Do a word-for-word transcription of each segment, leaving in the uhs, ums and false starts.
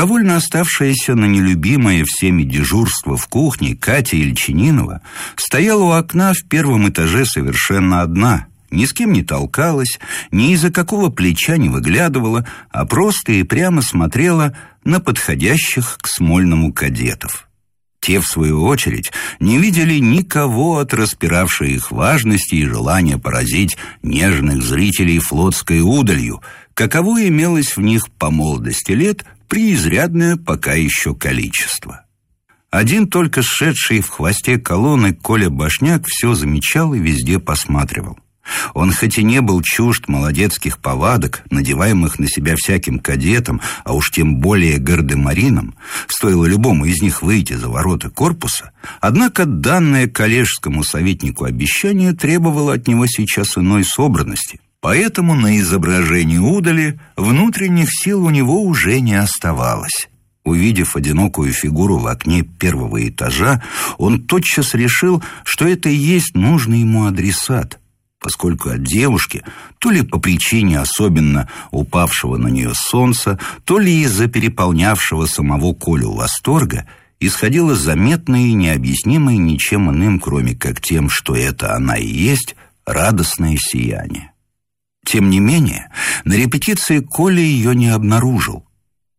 Довольно оставшаяся на нелюбимое всеми дежурство в кухне Катя Ильчининова стояла у окна в первом этаже совершенно одна, ни с кем не толкалась, ни из-за какого плеча не выглядывала, а просто и прямо смотрела на подходящих к Смольному кадетов. Те, в свою очередь, не видели никого от распиравшей их важности и желания поразить нежных зрителей флотской удалью, каково имелось в них по молодости лет преизрядное пока еще количество. Один только шедший в хвосте колонны Коля Башняк все замечал и везде посматривал. Он хоть и не был чужд молодецких повадок, надеваемых на себя всяким кадетом, а уж тем более гардемаринам, стоило любому из них выйти за ворота корпуса, однако данное коллежскому советнику обещание требовало от него сейчас иной собранности. Поэтому на изображении удали внутренних сил у него уже не оставалось. Увидев одинокую фигуру в окне первого этажа, он тотчас решил, что это и есть нужный ему адресат, поскольку от девушки, то ли по причине особенно упавшего на нее солнца, то ли из-за переполнявшего самого Колю восторга, исходило заметное и необъяснимое ничем иным, кроме как тем, что это она и есть, радостное сияние. Тем не менее, на репетиции Коля ее не обнаружил.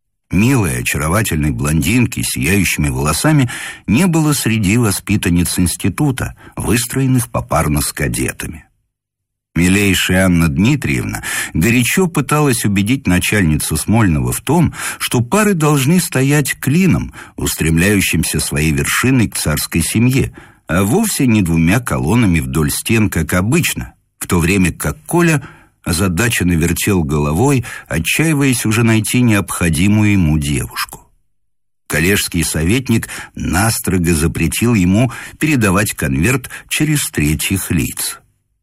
Милой, очаровательной блондинки с сияющими волосами не было среди воспитанниц института, выстроенных попарно с кадетами. Милейшая Анна Дмитриевна горячо пыталась убедить начальницу Смольного в том, что пары должны стоять клином, устремляющимся своей вершиной к царской семье, а вовсе не двумя колоннами вдоль стен, как обычно, в то время как Коля озадаченно вертел головой, отчаиваясь уже найти необходимую ему девушку. Коллежский советник настрого запретил ему передавать конверт через третьих лиц.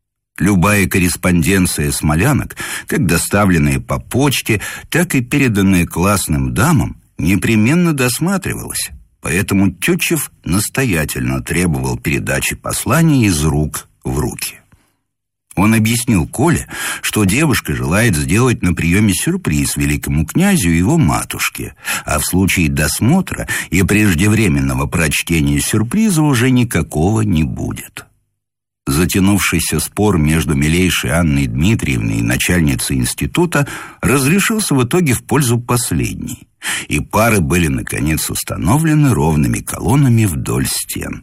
Любая корреспонденция смолянок, как доставленная по почте, так и переданная классным дамам, непременно досматривалась, поэтому Тютчев настоятельно требовал передачи послания из рук в руки. Он объяснил Коле, что девушка желает сделать на приеме сюрприз великому князю и его матушке, а в случае досмотра и преждевременного прочтения сюрприза уже никакого не будет. Затянувшийся спор между милейшей Анной Дмитриевной и начальницей института разрешился в итоге в пользу последней, и пары были, наконец, установлены ровными колоннами вдоль стен.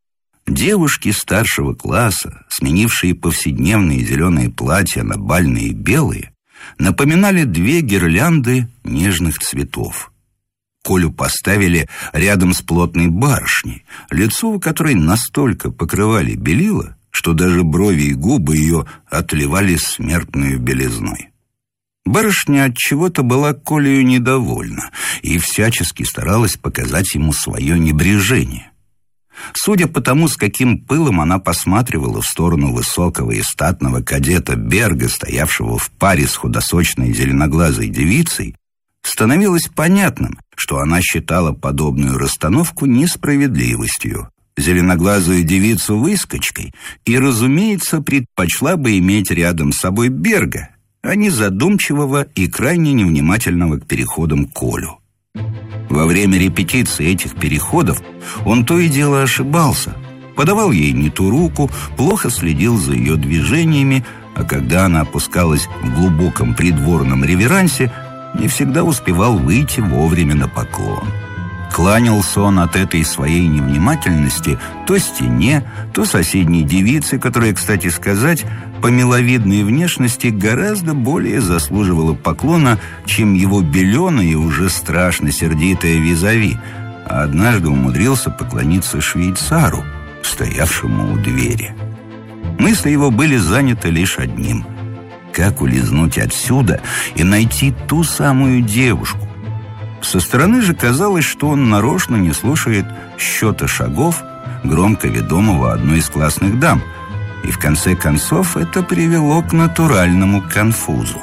Девушки старшего класса, сменившие повседневные зеленые платья на бальные белые, напоминали две гирлянды нежных цветов. Колю поставили рядом с плотной барышней, лицо у которой настолько покрывали белила, что даже брови и губы ее отливали смертную белизной. Барышня отчего-то была Колею недовольна и всячески старалась показать ему свое небрежение. Судя по тому, с каким пылом она посматривала в сторону высокого и статного кадета Берга, стоявшего в паре с худосочной зеленоглазой девицей, становилось понятным, что она считала подобную расстановку несправедливостью. Зеленоглазую девицу выскочкой и, разумеется, предпочла бы иметь рядом с собой Берга, а не задумчивого и крайне невнимательного к переходам Колю. Во время репетиции этих переходов он то и дело ошибался, подавал ей не ту руку, плохо следил за ее движениями, а когда она опускалась в глубоком придворном реверансе, не всегда успевал выйти вовремя на поклон. Кланялся он от этой своей невнимательности то стене, то соседней девице, которая, кстати сказать, по миловидной внешности гораздо более заслуживала поклона, чем его беленое и уже страшно сердитое визави, а однажды умудрился поклониться швейцару, стоявшему у двери. Мысли его были заняты лишь одним — как улизнуть отсюда и найти ту самую девушку. Со стороны же казалось, что он нарочно не слушает счета шагов, громко ведомого одной из классных дам, и в конце концов это привело к натуральному конфузу.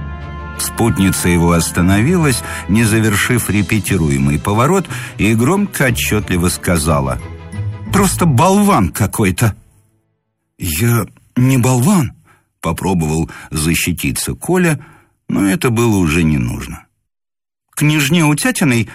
Спутница его остановилась, не завершив репетируемый поворот, и громко отчетливо сказала: «Просто болван какой-то!» «Я не болван», — попробовал защититься Коля, но это было уже не нужно. Княжне Утятиной